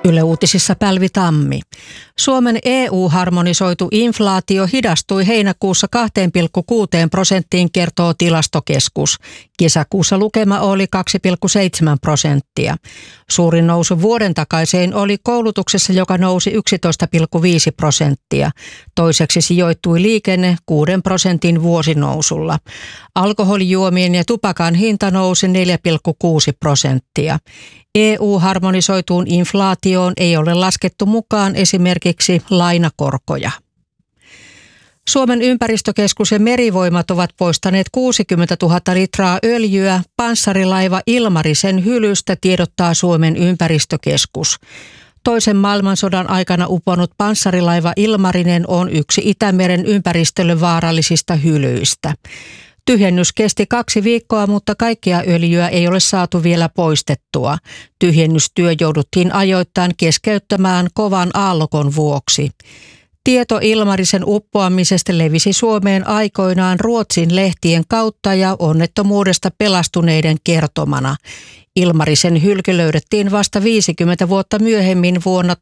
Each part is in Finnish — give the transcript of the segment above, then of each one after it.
Yle Uutisissa Pälvi Tammi. Suomen EU-harmonisoitu inflaatio hidastui heinäkuussa 2,6%, kertoo Tilastokeskus. Kesäkuussa lukema oli 2,7%. Suurin nousu vuoden takaiseen oli koulutuksessa, joka nousi 11,5%. Toiseksi sijoittui liikenne 6% vuosinousulla. Alkoholijuomien ja tupakan hinta nousi 4,6%. EU-harmonisoituun inflaatioon ei ole laskettu mukaan esimerkiksi lainakorkoja. Suomen ympäristökeskus ja Merivoimat ovat poistaneet 60 000 litraa öljyä panssarilaiva Ilmarisen hylystä, tiedottaa Suomen ympäristökeskus. Toisen maailmansodan aikana uponnut panssarilaiva Ilmarinen on yksi Itämeren ympäristölle vaarallisista hylyistä. Tyhjennys kesti 2 viikkoa, mutta kaikkea öljyä ei ole saatu vielä poistettua. Tyhjennystyö jouduttiin ajoittain keskeyttämään kovan aallokon vuoksi. Tieto Ilmarisen uppoamisesta levisi Suomeen aikoinaan Ruotsin lehtien kautta ja onnettomuudesta pelastuneiden kertomana. Ilmarisen hylky löydettiin vasta 50 vuotta myöhemmin vuonna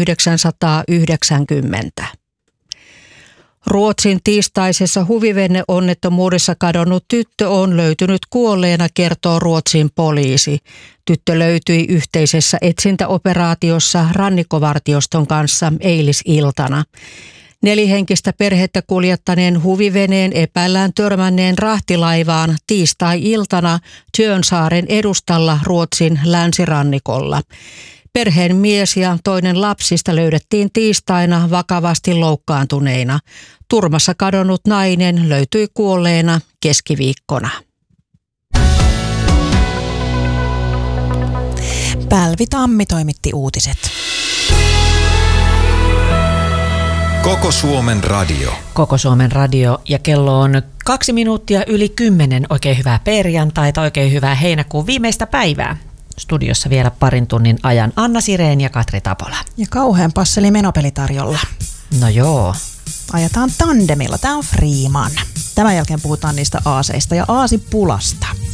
1990. Ruotsin tiistaisessa huviveneonnettomuudessa kadonnut tyttö on löytynyt kuolleena, kertoo Ruotsin poliisi. Tyttö löytyi yhteisessä etsintäoperaatiossa rannikkovartioston kanssa eilisiltana. 4-henkistä perhettä kuljettaneen huviveneen epäillään törmänneen rahtilaivaan tiistai-iltana Tjörnsaaren edustalla Ruotsin länsirannikolla. Perheen mies ja toinen lapsista löydettiin tiistaina vakavasti loukkaantuneina. Turmassa kadonnut nainen löytyi kuolleena keskiviikkona. Pälvi Tammi toimitti uutiset. Koko Suomen radio. Koko Suomen radio ja kello on 2 minuuttia yli 10. Oikein hyvää perjantaita, oikein hyvää heinäkuun viimeistä päivää. Studiossa vielä parin tunnin ajan Anna Sireen ja Katri Tapola. Ja kauhean passeli menopeli tarjolla. No joo. Ajetaan tandemilla. Tämä on Freeman. Tämän jälkeen puhutaan niistä aaseista ja aasipulasta.